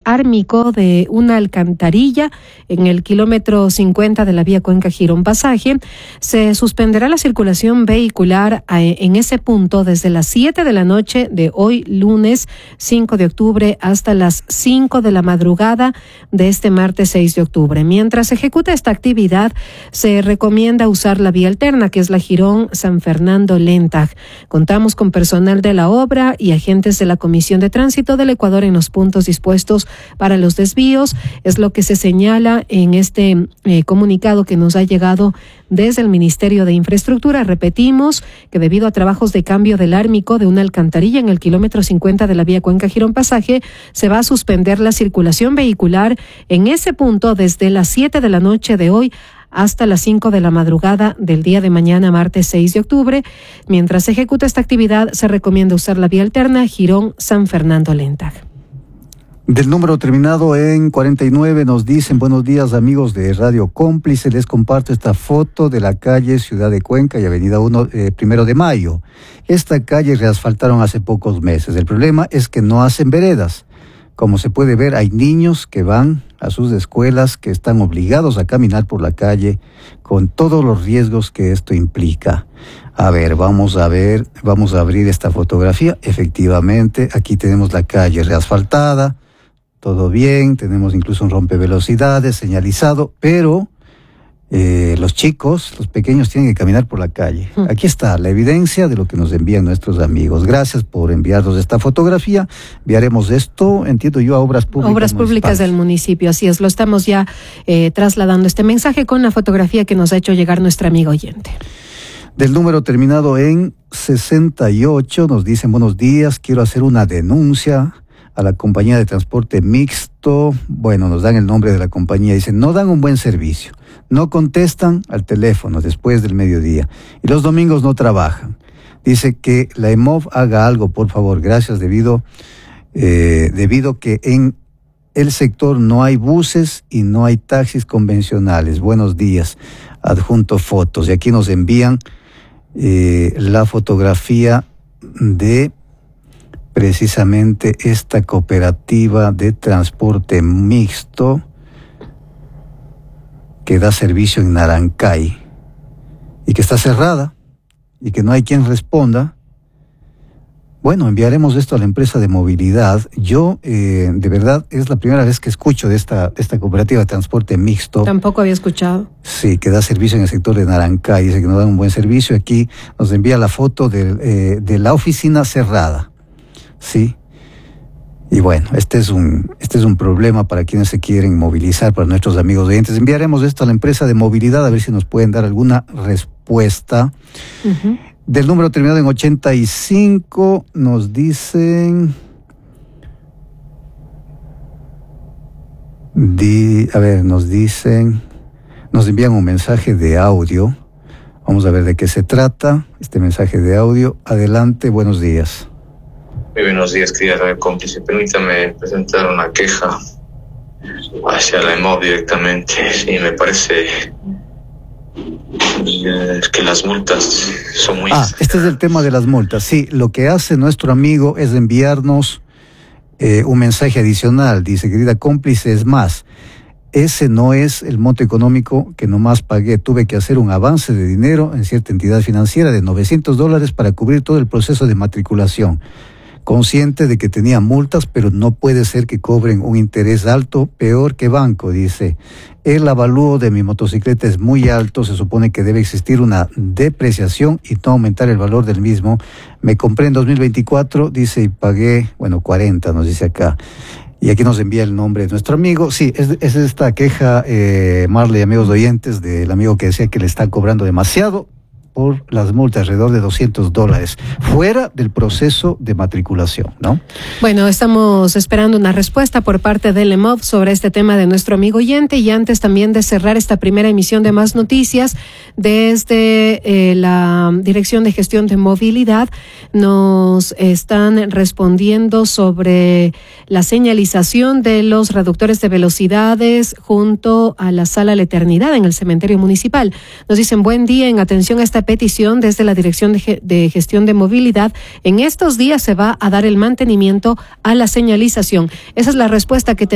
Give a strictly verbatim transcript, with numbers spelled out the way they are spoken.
ármico de una alcantarilla en el kilómetro cincuenta de la vía Cuenca Girón Pasaje. Se suspenderá la circulación vehicular en ese punto desde las siete de la noche de hoy, lunes cinco de octubre, hasta las cinco de la madrugada de este martes seis de octubre. Mientras se ejecuta esta actividad, se recomienda usar la vía alterna, que es la Girón San Fernando Lentag. Contamos con personal de la obra y agentes de la Comisión de Tránsito del Ecuador en los puntos dispuestos para los desvíos. Es lo que se señala en este eh, comunicado que nos ha llegado desde el Ministerio de Infraestructura. Repetimos que debido a trabajos de cambio del ármico de una alcantarilla en el kilómetro cincuenta de la vía Cuenca Girón Pasaje, se va a suspender la circulación vehicular en ese punto desde las siete de la noche de hoy hasta las cinco de la madrugada del día de mañana, martes seis de octubre. Mientras se ejecuta esta actividad, se recomienda usar la vía alterna Girón San Fernando Lentag. Del número terminado en cuarenta y nueve nos dicen: buenos días amigos de Radio Cómplice, les comparto esta foto de la calle Ciudad de Cuenca y Avenida uno, eh, Primero de Mayo. Esta calle reasfaltaron hace pocos meses. El problema es que no hacen veredas. Como se puede ver, hay niños que van a sus escuelas que están obligados a caminar por la calle con todos los riesgos que esto implica. A ver, vamos a ver, vamos a abrir esta fotografía. Efectivamente, aquí tenemos la calle reasfaltada. Todo bien, tenemos incluso un rompevelocidades señalizado, pero eh, los chicos, los pequeños tienen que caminar por la calle. Aquí está la evidencia de lo que nos envían nuestros amigos. Gracias por enviarnos esta fotografía. Enviaremos esto, entiendo yo, a Obras Públicas. Obras Públicas del municipio, así es. Lo estamos ya eh, trasladando este mensaje con la fotografía que nos ha hecho llegar nuestra amiga oyente. Del número terminado en sesenta y ocho nos dicen: buenos días, quiero hacer una denuncia a la compañía de transporte mixto. Bueno, nos dan el nombre de la compañía. Dicen, no dan un buen servicio, no contestan al teléfono después del mediodía y los domingos no trabajan. Dice que la E M O V haga algo, por favor, gracias, debido, eh, debido que en el sector no hay buses y no hay taxis convencionales. Buenos días, adjunto fotos. Y aquí nos envían eh, la fotografía de precisamente esta cooperativa de transporte mixto que da servicio en Narancay y que está cerrada y que no hay quien responda. Bueno, enviaremos esto a la empresa de movilidad. Yo, eh, de verdad, es la primera vez que escucho de esta, de esta cooperativa de transporte mixto. Tampoco había escuchado. Sí, que da servicio en el sector de Narancay. Dice que no dan un buen servicio. Aquí nos envía la foto de, eh, de la oficina cerrada. Sí, y bueno, este es un este es un problema para quienes se quieren movilizar, para nuestros amigos oyentes. Enviaremos esto a la empresa de movilidad a ver si nos pueden dar alguna respuesta. Uh-huh. Del número terminado en ochenta y cinco nos dicen, di, a ver, nos dicen, nos envían un mensaje de audio. Vamos a ver de qué se trata este mensaje de audio. Adelante, buenos días. Muy buenos días, querida Radio Cómplice. Permítame presentar una queja hacia la E M O V directamente. Sí, me parece que las multas son muy... Ah, este es el tema de las multas. Sí, lo que hace nuestro amigo es enviarnos eh, un mensaje adicional. Dice, querida cómplice, es más, ese no es el monto económico que nomás pagué. Tuve que hacer un avance de dinero en cierta entidad financiera de novecientos dólares para cubrir todo el proceso de matriculación. Consciente de que tenía multas, pero no puede ser que cobren un interés alto, peor que banco, dice. El avalúo de mi motocicleta es muy alto, se supone que debe existir una depreciación y no aumentar el valor del mismo. Me compré en dos mil veinticuatro, dice, y pagué, bueno, cuarenta, nos dice acá. Y aquí nos envía el nombre de nuestro amigo. Sí, es, es esta queja, eh, Marley, amigos oyentes, del amigo que decía que le están cobrando demasiado por las multas, alrededor de doscientos dólares, fuera del proceso de matriculación, ¿no? Bueno, estamos esperando una respuesta por parte del E M O V sobre este tema de nuestro amigo oyente, y antes también de cerrar esta primera emisión de Más Noticias, desde eh, la Dirección de Gestión de Movilidad nos están respondiendo sobre la señalización de los reductores de velocidades junto a la Sala La Eternidad en el cementerio municipal. Nos dicen, buen día, en atención a esta petición desde la Dirección de, de Gestión de Movilidad, en estos días se va a dar el mantenimiento a la señalización. Esa es la respuesta que tenemos.